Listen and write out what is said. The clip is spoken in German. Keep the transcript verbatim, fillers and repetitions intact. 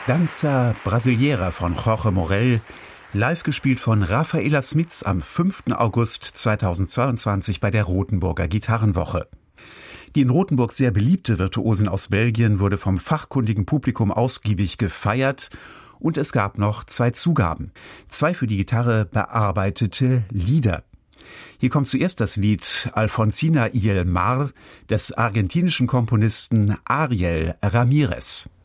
Danza Brasileira von Jorge Morel, live gespielt von Rafaela Smits am fünften August zweitausendzweiundzwanzig bei der Rothenburger Gitarrenwoche. Die in Rothenburg sehr beliebte Virtuosin aus Belgien wurde vom fachkundigen Publikum ausgiebig gefeiert und es gab noch zwei Zugaben, zwei für die Gitarre bearbeitete Lieder. Hier kommt zuerst das Lied Alfonsina y el Mar des argentinischen Komponisten Ariel Ramírez.